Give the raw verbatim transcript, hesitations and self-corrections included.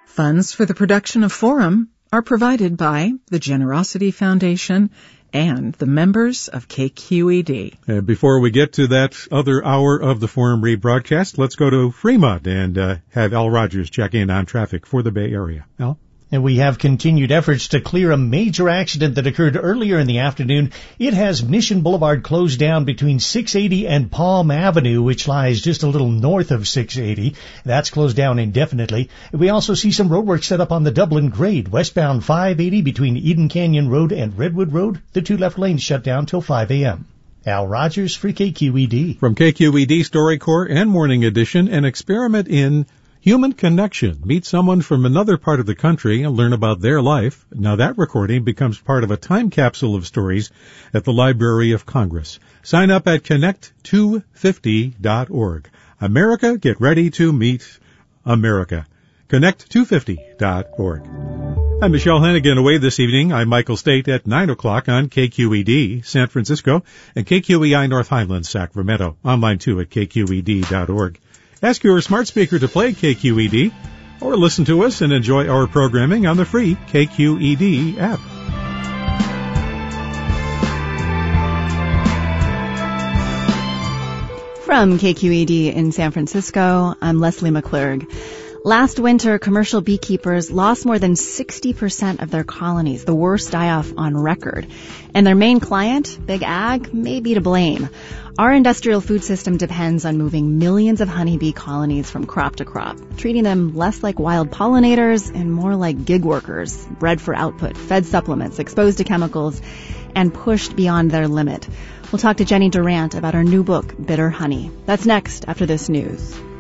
Funds for the production of Forum are provided by the Generosity Foundation and the members of K Q E D. Uh, before we get to that other hour of the Forum rebroadcast, let's go to Fremont and uh, have Al Rogers check in on traffic for the Bay Area. Al? And we have continued efforts to clear a major accident that occurred earlier in the afternoon. It has Mission Boulevard closed down between six eighty and Palm Avenue, which lies just a little north of six eighty. That's closed down indefinitely. We also see some roadwork set up on the Dublin Grade, westbound five eighty between Eden Canyon Road and Redwood Road. The two left lanes shut down till five a.m. Al Rogers for K Q E D. From K Q E D StoryCorps and Morning Edition, an experiment in human connection. Meet someone from another part of the country and learn about their life. Now that recording becomes part of a time capsule of stories at the Library of Congress. Sign up at connect two fifty dot org. America, get ready to meet America. connect two fifty dot org. I'm Michelle Hennigan, away this evening. I'm Michael State at nine o'clock on K Q E D San Francisco and K Q E I North Highlands Sacramento. Online too at K Q E D dot org. Ask your smart speaker to play K Q E D or listen to us and enjoy our programming on the free K Q E D app. From K Q E D in San Francisco, I'm Leslie McClurg. Last winter, commercial beekeepers lost more than sixty percent of their colonies, the worst die-off on record. And their main client, Big Ag, may be to blame. Our industrial food system depends on moving millions of honeybee colonies from crop to crop, treating them less like wild pollinators and more like gig workers, bred for output, fed supplements, exposed to chemicals, and pushed beyond their limit. We'll talk to Jenny Durant about her new book, Bitter Honey. That's next after this news.